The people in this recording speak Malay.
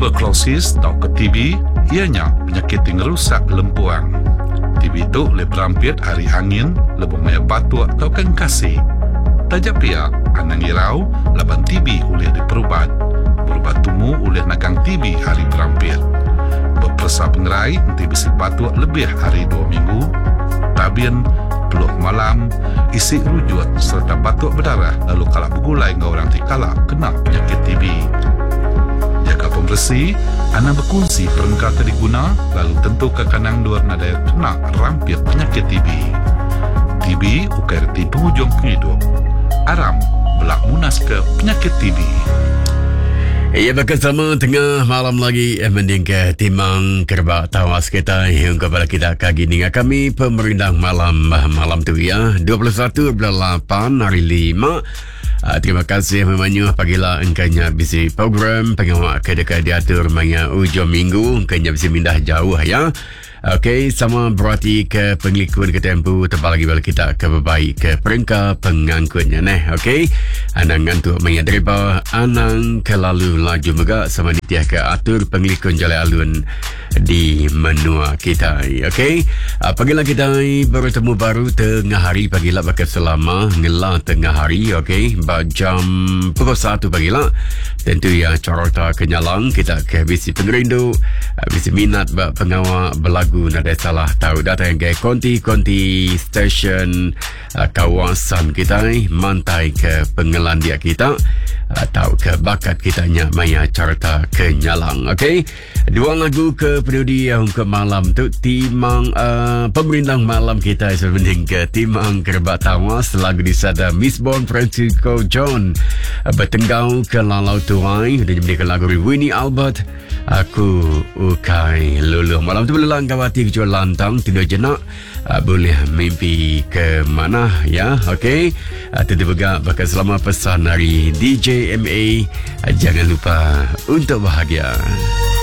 Tuberkulosis atau ke TB ianya penyakit yang merusak lempuang. TB itu boleh berampit hari angin, lebih banyak batuk atau kasih. Tajak pia, anang irau, laban TB boleh diperubat. Berubat tumu boleh nagang TB hari berampit. Berperasa pengerai, nanti bisa batuk lebih hari 2 minggu. Tabin, peluh malam, isi rujut serta batuk berdarah lalu kalap bergulai dengan orang kalap kena penyakit TB. Jaga pembersih, anda berkongsi perengkata diguna lalu tentu ke kanang luar nadai kena rampit penyakit TB. TB ukai penghujung hidup. Aram belak munas ke penyakit TB. Ya, bersama tengah malam lagi mending ke timang kerbak tawas kita yang kepada kita kagi ni kami pemerintah malam tu ya 21 bulan 8 hari 5. Terima kasih memangnya pagilah engkanya bisi program pengawak kedekat diatur maya ujung minggu engkanya bisi mindah jauh ya. Okey, sama berarti ke pengikut ke tempu tebal lagi balik kita ke berbaik ke perengkap pengangkutnya neh. Okey, anang ngantuk menyadriba anang kelalu laju mega sama nitiah ke atur pengikut jalan alun di menua kita. Okey, pagilah kita bertemu baru tengah hari pagilah bakal selama ngelah tengah hari. Okey, jam pukul 1 pagilah tentu ya carota kenyalang kita ke bisi pengerindu bisi minat pengawak belagu nada salah tahu data yang gaya konti stesen kawasan kita mantai ke pengelandia kita atau ke bakat kitanya maya carta kenyalang. Okey, dua lagu ke periodi yang ke malam tu timang pemerintah malam kita sebanding ke timang kerbak tawas lagu disada Miss Bon Francisco John bertenggau ke lalau tuai dan menjadikan lagu Winnie Albert aku ukai luluh. Malam tu boleh langkawati kecuali lantang tidak jenak boleh mimpi ke mana ya. Okey, tetap juga bakal selama pesan dari DJ MA jangan lupa untuk bahagia.